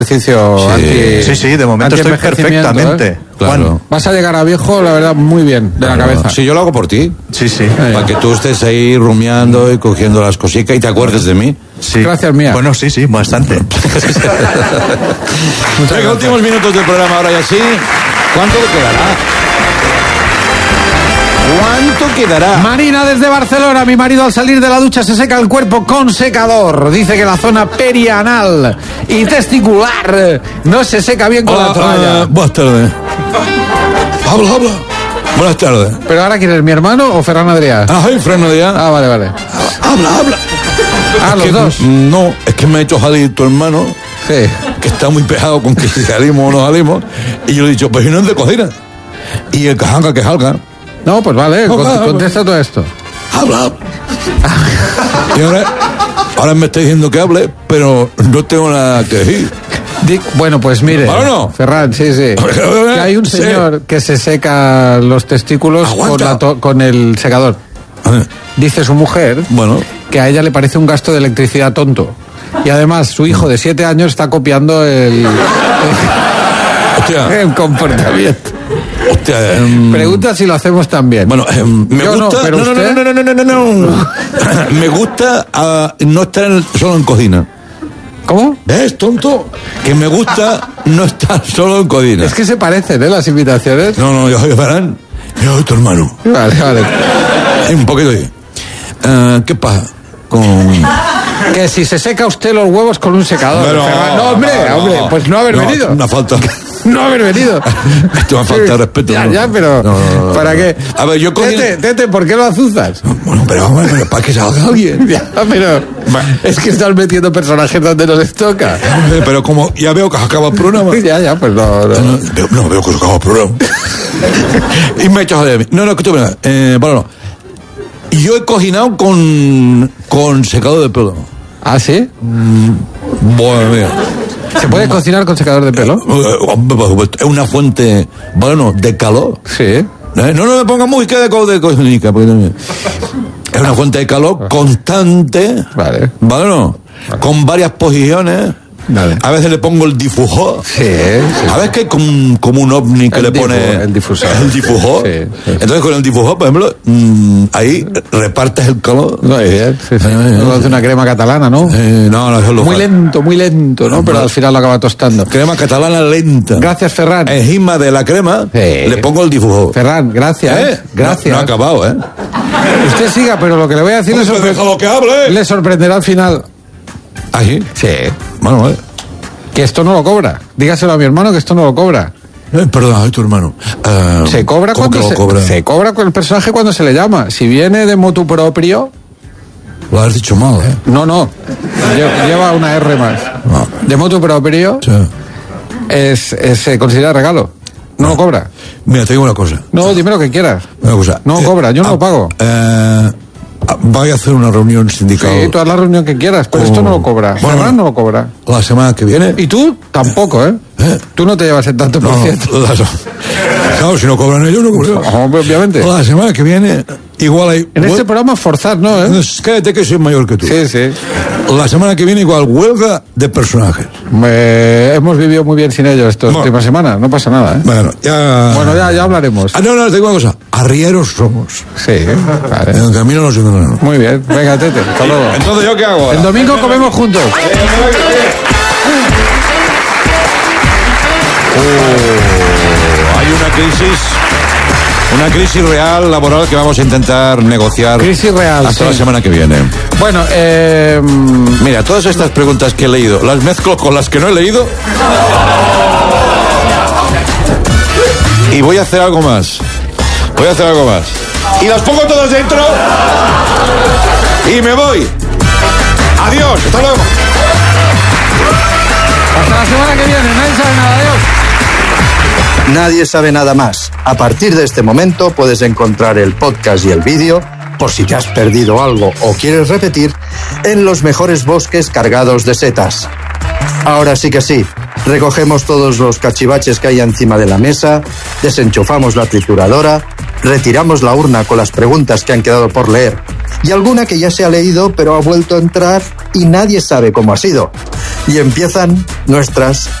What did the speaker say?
ejercicio Sí, de momento estoy perfectamente. Claro. Juan, vas a llegar a viejo, la verdad, muy bien, de la cabeza. Sí, yo lo hago por ti. Sí. Para que tú estés ahí rumiando y cogiendo las cositas y te acuerdes de mí. Sí. Gracias, mía. Bueno, sí, bastante. Venga, últimos minutos del programa ahora ya sí. ¿Cuánto quedará? Marina desde Barcelona. Mi marido al salir de la ducha se seca el cuerpo con secador. Dice que la zona perianal y testicular no se seca bien con la toalla. Buenas tardes. Habla. Buenas tardes. ¿Pero ahora quién es, mi hermano o Ferran Adrià? Soy Ferran Adrià. Vale. Habla. Los dos. No, es que me ha hecho salir tu hermano. Sí. Que está muy pegado con que si salimos o no salimos. Y yo le he dicho, pues si no es de cocina. Y el que salga. No, pues vale, contesta todo esto. Habla. Y ahora me está diciendo que hable, pero no tengo nada que decir. Bueno, pues mire, ¿no? Ferran, sí. Que hay un señor que se seca los testículos con el secador. Dice su mujer que a ella le parece un gasto de electricidad tonto. Y además su hijo de 7 años está copiando el comportamiento. Hostia, pregunta si lo hacemos también. Bueno, me gusta. No, pero no. Me gusta no estar solo en cocina. ¿Cómo? ¿Ves, tonto? Que me gusta no estar solo en cocina. Es que se parecen, las invitaciones. No, yo soy Ferran. Yo soy tu hermano. Vale. Un poquito ahí. ¿Qué pasa con...? Que si se seca usted los huevos con un secador. No, hombre, pues no haber venido. Una falta. No haber venido. Esto es una falta de respeto. Ya, pero... No. ¿Para qué? A ver, yo Tete, ¿por qué lo azuzas? Bueno, pero para que salga alguien. Ya, pero... Es que estás metiendo personajes donde no les toca. Pero como ya veo que se acaba el programa. Ya, pues no. No veo que se acaba el programa. Y me he echado de mí. No, que tú veas. Bueno, yo he cocinado con secador de pelo. ¿Ah, sí? Bueno, mira. ¿Se puede cocinar con secador de pelo? Es una fuente, de calor. Sí. No me ponga música de cocina. Es una fuente de calor constante. Vale. Con varias posiciones. Vale. A veces le pongo el difusor. Sí. A veces que hay como un ovni que le pone el difusor. El difusor. Sí. Entonces con el difusor, por ejemplo, ahí repartes el calor. No, sí. Hace una crema catalana, ¿no? No, eso es lo muy lento, ¿no? Pero al final lo acaba tostando. Crema catalana lenta. Gracias, Ferran. Encima de la crema le pongo el difusor. Bueno, gracias. Gracias. No ha acabado, Usted siga, pero lo que le voy a decir le sorprenderá al final. ¿Ah, sí? Sí. Bueno, vale. Que esto no lo cobra. Dígaselo a mi hermano que esto no lo cobra. Perdón, soy tu hermano. Se cobra cuando se cobra con el personaje cuando se le llama. Si viene de motu propio... Lo has dicho mal, No. Lleva una R más. No. De motu propio se considera regalo. No lo cobra. Mira, te digo una cosa. No, dime lo que quieras. Una cosa. No cobra, yo no lo pago. Voy a hacer una reunión sindical. Sí, tú haz la reunión que quieras, pero esto no lo cobra. Ferran no lo cobra. La semana que viene. Y tú tampoco, ¿eh? Tú no te llevas el tanto por ciento. Claro, si no cobran ellos, no cobran. Obviamente. La semana que viene, igual hay... En este programa forzar, ¿no? Cállate que soy mayor que tú. Sí. La semana que viene igual huelga de personajes. Hemos vivido muy bien sin ellos esta última semana, no pasa nada, ¿eh? Bueno, ya hablaremos. No, te digo una cosa. Arrieros somos. Sí, vale. En el camino nos encontramos. Muy bien, venga, Tete, hasta luego. Entonces, ¿yo qué hago ahora? El domingo comemos juntos. Hay una crisis real laboral que vamos a intentar negociar. Crisis real, hasta la semana que viene. Bueno, mira, todas estas preguntas que he leído, las mezclo con las que no he leído. Y voy a hacer algo más. Y las pongo todas dentro. Y me voy. Adiós, hasta luego. Hasta la semana que viene, nadie sabe nada, adiós. Nadie sabe nada más. A partir de este momento puedes encontrar el podcast y el vídeo, por si te has perdido algo o quieres repetir, en los mejores bosques cargados de setas. Ahora sí que sí, recogemos todos los cachivaches que hay encima de la mesa, desenchufamos la trituradora, retiramos la urna con las preguntas que han quedado por leer y alguna que ya se ha leído pero ha vuelto a entrar y nadie sabe cómo ha sido. Y empiezan nuestras